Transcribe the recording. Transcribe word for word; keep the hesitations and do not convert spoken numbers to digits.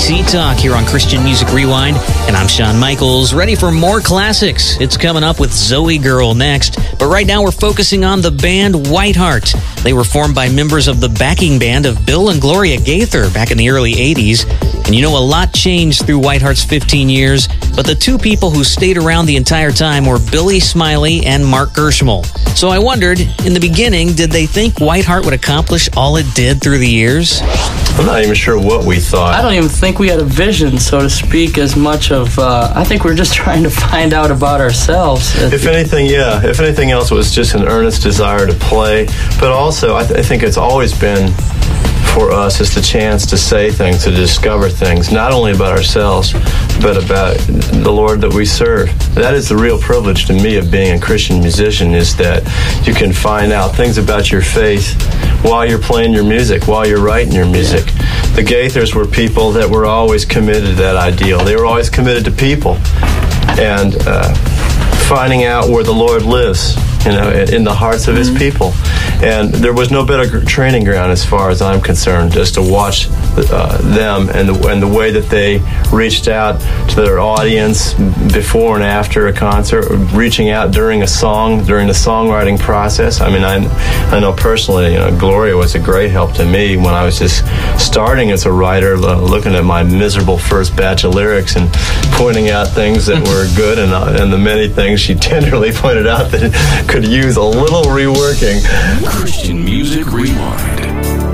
C Talk here on Christian Music Rewind, and I'm Shawn Michaels, ready for more classics. It's coming up with Zoe Girl next, but right now we're focusing on the band Whiteheart. They were formed by members of the backing band of Bill and Gloria Gaither back in the early eighties, and you know a lot changed through Whiteheart's fifteen years, but the two people who stayed around the entire time were Billy Smiley and Mark Gershamel. So I wondered, in the beginning, did they think Whiteheart would accomplish all it did through the years? I'm not even sure what we thought. I don't even think we had a vision, so to speak, as much of, uh, I think we we're just trying to find out about ourselves. If anything, yeah, if anything else, it was just an earnest desire to play. But also, I, th- I think it's always been, for us, is the chance to say things, to discover things, not only about ourselves, but about the Lord that we serve. That is the real privilege to me of being a Christian musician, is that you can find out things about your faith while you're playing your music, while you're writing your music. The Gaithers were people that were always committed to that ideal. They were always committed to people and uh, finding out where the Lord lives, you know, in the hearts of his mm-hmm. people. And there was no better training ground, as far as I'm concerned, just to watch uh, them and the, and the way that they reached out to their audience before and after a concert, reaching out during a song, during the songwriting process. I mean, I, I know personally, you know, Gloria was a great help to me when I was just starting as a writer, uh, looking at my miserable first batch of lyrics and pointing out things that were good, and, uh, and the many things she tenderly pointed out that could use a little reworking. Christian Music Rewind.